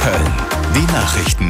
Köln. Die Nachrichten.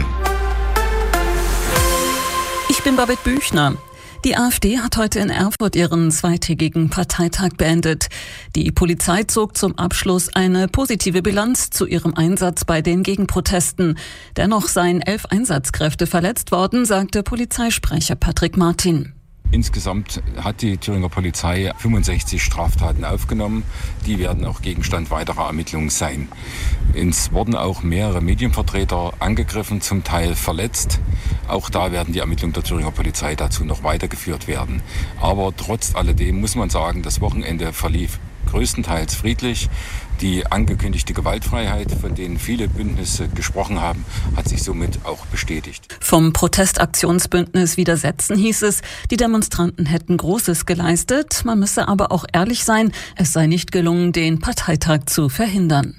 Ich bin Babette Büchner. Die AfD hat heute in Erfurt ihren zweitägigen Parteitag beendet. Die Polizei zog zum Abschluss eine positive Bilanz zu ihrem Einsatz bei den Gegenprotesten. Dennoch seien 11 Einsatzkräfte verletzt worden, sagte Polizeisprecher Patrick Martin. Insgesamt hat die Thüringer Polizei 65 Straftaten aufgenommen. Die werden auch Gegenstand weiterer Ermittlungen sein. Es wurden auch mehrere Medienvertreter angegriffen, zum Teil verletzt. Auch da werden die Ermittlungen der Thüringer Polizei dazu noch weitergeführt werden. Aber trotz alledem muss man sagen, das Wochenende verlief größtenteils friedlich. Die angekündigte Gewaltfreiheit, von denen viele Bündnisse gesprochen haben, hat sich somit auch bestätigt. Vom Protestaktionsbündnis Widersetzen hieß es, die Demonstranten hätten Großes geleistet. Man müsse aber auch ehrlich sein, es sei nicht gelungen, den Parteitag zu verhindern.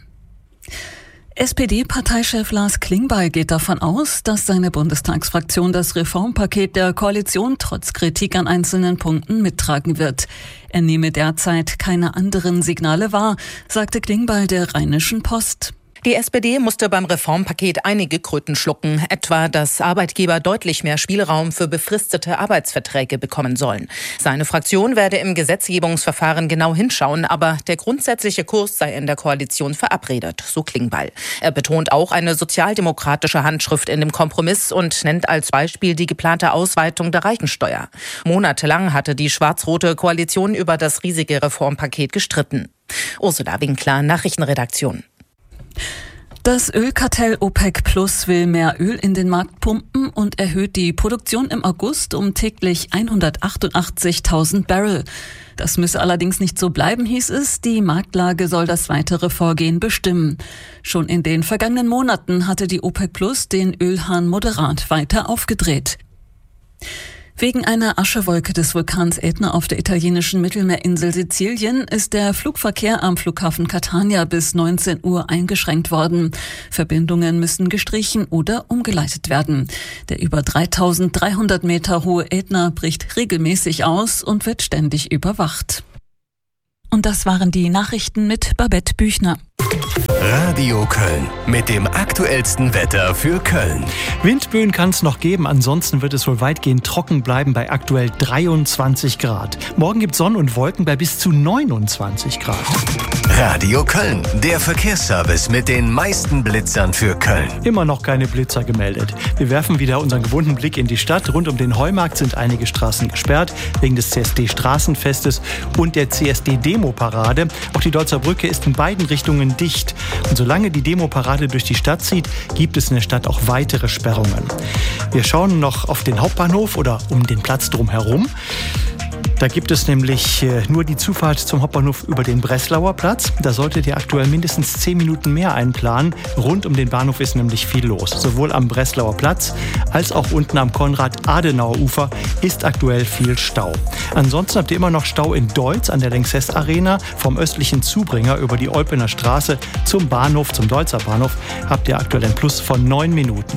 SPD-Parteichef Lars Klingbeil geht davon aus, dass seine Bundestagsfraktion das Reformpaket der Koalition trotz Kritik an einzelnen Punkten mittragen wird. Er nehme derzeit keine anderen Signale wahr, sagte Klingbeil der Rheinischen Post. Die SPD musste beim Reformpaket einige Kröten schlucken, etwa, dass Arbeitgeber deutlich mehr Spielraum für befristete Arbeitsverträge bekommen sollen. Seine Fraktion werde im Gesetzgebungsverfahren genau hinschauen, aber der grundsätzliche Kurs sei in der Koalition verabredet, so Klingbeil. Er betont auch eine sozialdemokratische Handschrift in dem Kompromiss und nennt als Beispiel die geplante Ausweitung der Reichensteuer. Monatelang hatte die schwarz-rote Koalition über das riesige Reformpaket gestritten. Ursula Winkler, Nachrichtenredaktion. Das Ölkartell OPEC Plus will mehr Öl in den Markt pumpen und erhöht die Produktion im August um täglich 188.000 Barrel. Das müsse allerdings nicht so bleiben, hieß es. Die Marktlage soll das weitere Vorgehen bestimmen. Schon in den vergangenen Monaten hatte die OPEC Plus den Ölhahn moderat weiter aufgedreht. Wegen einer Aschewolke des Vulkans Ätna auf der italienischen Mittelmeerinsel Sizilien ist der Flugverkehr am Flughafen Catania bis 19 Uhr eingeschränkt worden. Verbindungen müssen gestrichen oder umgeleitet werden. Der über 3.300 Meter hohe Ätna bricht regelmäßig aus und wird ständig überwacht. Und das waren die Nachrichten mit Babette Büchner. Radio Köln mit dem aktuellsten Wetter für Köln. Windböen kann es noch geben, ansonsten wird es wohl weitgehend trocken bleiben bei aktuell 23 Grad. Morgen gibt es Sonne und Wolken bei bis zu 29 Grad. Radio Köln, der Verkehrsservice mit den meisten Blitzern für Köln. Immer noch keine Blitzer gemeldet. Wir werfen wieder unseren gewohnten Blick in die Stadt. Rund um den Heumarkt sind einige Straßen gesperrt, wegen des CSD-Straßenfestes und der CSD-Demo-Parade. Auch die Deutzer Brücke ist in beiden Richtungen dicht. Und solange die Demo-Parade durch die Stadt zieht, gibt es in der Stadt auch weitere Sperrungen. Wir schauen noch auf den Hauptbahnhof oder um den Platz drumherum. Da gibt es nämlich nur die Zufahrt zum Hauptbahnhof über den Breslauer Platz. Da solltet ihr aktuell mindestens 10 Minuten mehr einplanen. Rund um den Bahnhof ist nämlich viel los. Sowohl am Breslauer Platz als auch unten am Konrad-Adenauer-Ufer ist aktuell viel Stau. Ansonsten habt ihr immer noch Stau in Deutz an der Lanxess Arena. Vom östlichen Zubringer über die Eupener Straße zum Bahnhof, zum Deutzer Bahnhof, habt ihr aktuell ein Plus von 9 Minuten.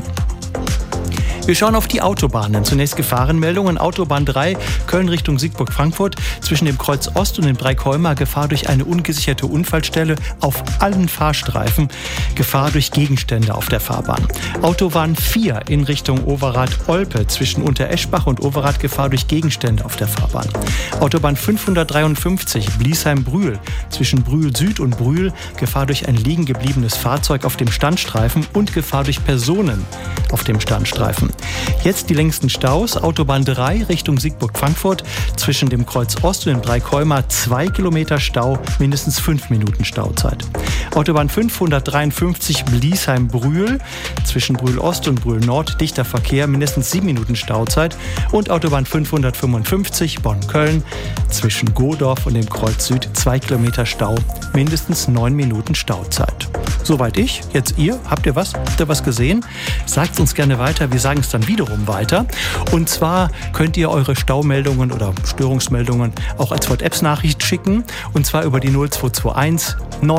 Wir schauen auf die Autobahnen. Zunächst Gefahrenmeldungen. Autobahn 3, Köln Richtung Siegburg-Frankfurt. Zwischen dem Kreuz Ost und dem Dreikäumer Gefahr durch eine ungesicherte Unfallstelle auf allen Fahrstreifen. Gefahr durch Gegenstände auf der Fahrbahn. Autobahn 4 in Richtung Overath-Olpe. Zwischen Untereschbach und Overath Gefahr durch Gegenstände auf der Fahrbahn. Autobahn 553 Bliesheim-Brühl. Zwischen Brühl Süd und Brühl Gefahr durch ein liegen gebliebenes Fahrzeug auf dem Standstreifen und Gefahr durch Personen auf dem Standstreifen. Jetzt die längsten Staus. Autobahn 3 Richtung Siegburg-Frankfurt. Zwischen dem Kreuz Ost und dem Dreikäumer 2 Kilometer Stau, mindestens 5 Minuten Stauzeit. Autobahn 553 Bliesheim-Brühl. Zwischen Brühl Ost und Brühl Nord dichter Verkehr, mindestens 7 Minuten Stauzeit. Und Autobahn 555 Bonn-Köln. Zwischen Godorf und dem Kreuz Süd 2 Kilometer Stau, mindestens 9 Minuten Stauzeit. Soweit ich. Jetzt ihr. Habt ihr was? Habt ihr was gesehen? Sagt uns gerne weiter. Wir sagen es dann wiederum weiter. Und zwar könnt ihr eure Staumeldungen oder Störungsmeldungen auch als WhatsApp-Nachricht schicken. Und zwar über die 0221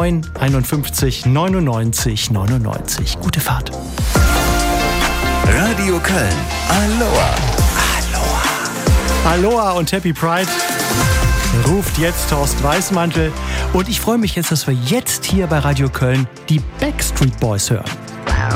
951 99 99. Gute Fahrt. Radio Köln. Aloha. Aloha. Aloha und Happy Pride. Ruft jetzt Thorsten Weißmantel. Und ich freue mich jetzt, dass wir jetzt hier bei Radio Köln die Backstreet Boys hören.